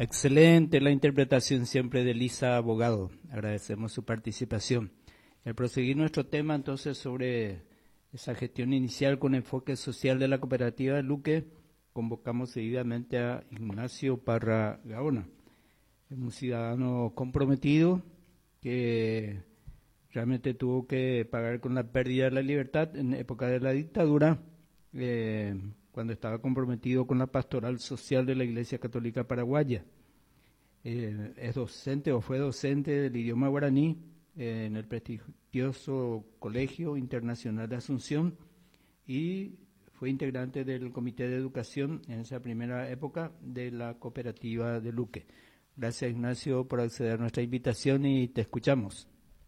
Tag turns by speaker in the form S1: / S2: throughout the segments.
S1: Excelente la interpretación siempre de Lisa Abogado. Agradecemos su participación. Al proseguir nuestro tema entonces sobre esa gestión inicial con enfoque social de la cooperativa de Luque, convocamos seguidamente a Ignacio Parra Gaona, un ciudadano comprometido que realmente tuvo que pagar con la pérdida de la libertad en época de la dictadura, cuando estaba comprometido con la pastoral social de la Iglesia Católica Paraguaya. Es docente o fue docente del idioma guaraní en el prestigioso Colegio Internacional de Asunción y fue integrante del Comité de Educación en esa primera época de la cooperativa de Luque. Gracias, Ignacio, por acceder a nuestra invitación y te escuchamos.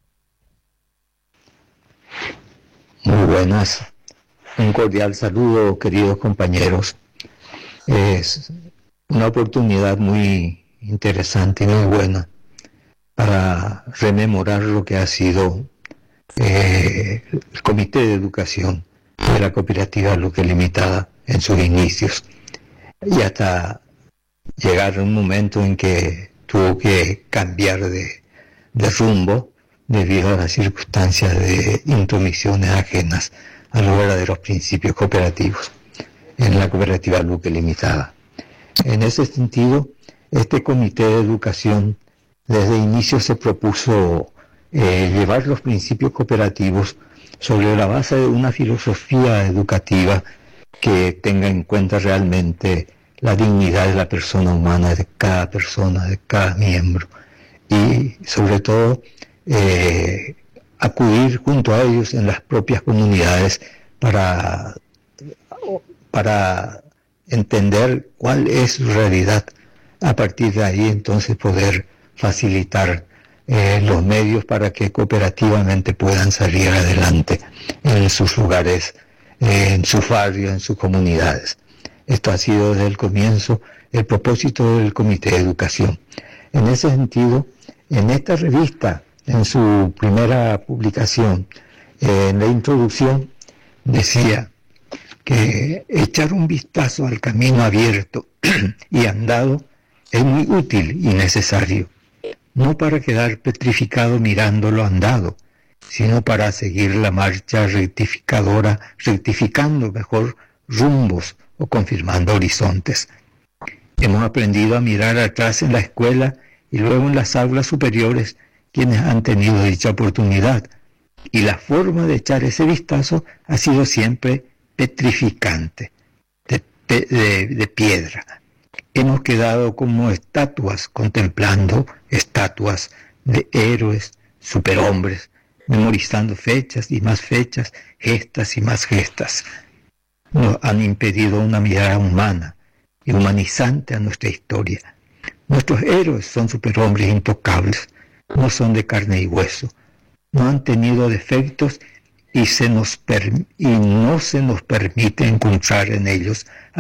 S2: Muy buenas. Un cordial saludo, queridos compañeros. Es una oportunidad muy interesante y muy buena para rememorar lo que ha sido el Comité de Educación de la Cooperativa Luque Limitada en sus inicios, y hasta llegar a un momento en que tuvo que cambiar de rumbo debido a las circunstancias de intromisiones ajenas a los verdaderos principios cooperativos en la Cooperativa Luque Limitada. En ese sentido, este Comité de Educación desde inicio se propuso llevar los principios cooperativos sobre la base de una filosofía educativa que tenga en cuenta realmente la dignidad de la persona humana, de cada miembro, y sobre todo acudir junto a ellos en las propias comunidades para entender cuál es su realidad. A partir de ahí entonces poder facilitar los medios para que cooperativamente puedan salir adelante en sus lugares, en sus barrios, en sus comunidades. Esto ha sido desde el comienzo el propósito del Comité de Educación. En ese sentido, en esta revista, en su primera publicación, en la introducción, decía que echar un vistazo al camino abierto y andado es muy útil y necesario, no para quedar petrificado mirando lo andado, sino para seguir la marcha rectificando mejor rumbos o confirmando horizontes. Hemos aprendido a mirar atrás en la escuela y luego en las aulas superiores quienes han tenido dicha oportunidad, y la forma de echar ese vistazo ha sido siempre petrificante, de piedra. Hemos quedado como estatuas contemplando estatuas de héroes, superhombres, memorizando fechas y más fechas, gestas y más gestas. Nos han impedido una mirada humana y humanizante a nuestra historia. Nuestros héroes son superhombres intocables, no son de carne y hueso, no han tenido defectos y no se nos permite encontrar en ellos